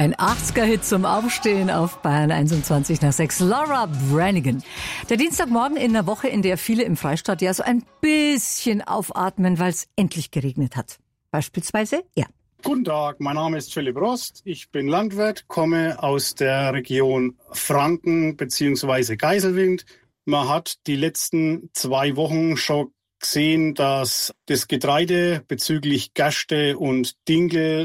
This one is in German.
Ein 80er-Hit zum Aufstehen auf Bayern 21 nach 6. Laura Branigan. Der Dienstagmorgen in der Woche, in der viele im Freistaat ja so ein bisschen aufatmen, weil es endlich geregnet hat. Beispielsweise er. Guten Tag, mein Name ist Philipp Rost. Ich bin Landwirt, komme aus der Region Franken bzw. Geiselwind. Man hat die letzten 2 Wochen schon gesehen, dass das Getreide bezüglich Gerste und Dinkel